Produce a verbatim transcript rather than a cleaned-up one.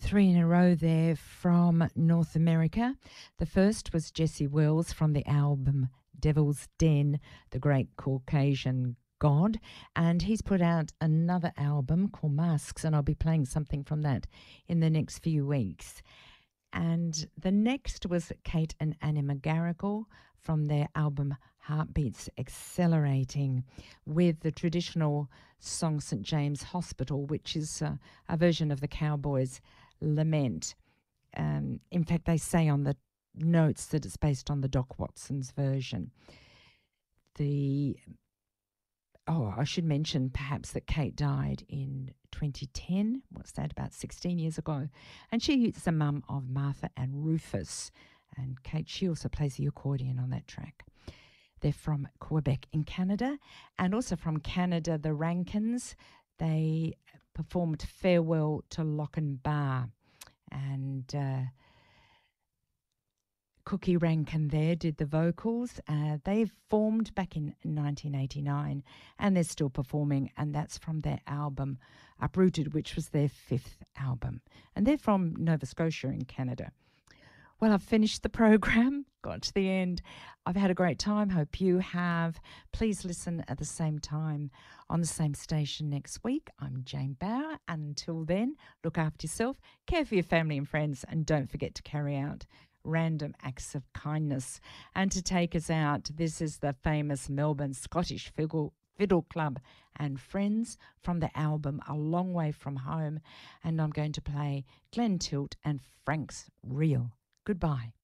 Three in a row there from North America. The first was Jesse Wells from the album Devil's Den, The Great Caucasian God, and he's put out another album called Masks, and I'll be playing something from that in the next few weeks. And the next was Kate and Annie McGarrigle from their album Heartbeats Accelerating, with the traditional song Saint James Hospital, which is uh, a version of the Cowboys' Lament. Um, in fact, they say on the notes that it's based on the Doc Watson's version. The Oh, I should mention perhaps that Kate died in twenty ten. What's that, about sixteen years ago? And she is the mum of Martha and Rufus. And Kate, she also plays the accordion on that track. They're from Quebec in Canada. And also from Canada, the Rankins. They performed Farewell to Lochinvar. And uh, Cookie Rankin there did the vocals. Uh, they formed back in nineteen eighty-nine and they're still performing, and that's from their album Uprooted, which was their fifth album. And they're from Nova Scotia in Canada. Well, I've finished the program, got to the end. I've had a great time. Hope you have. Please listen at the same time on the same station next week. I'm Jane Bauer. Until then, look after yourself, care for your family and friends, and don't forget to carry out random acts of kindness. And to take us out, this is the famous Melbourne Scottish Fiddle, Fiddle Club and Friends from the album A Long Way From Home. And I'm going to play Glenn Tilt and Frank's Reel. Goodbye.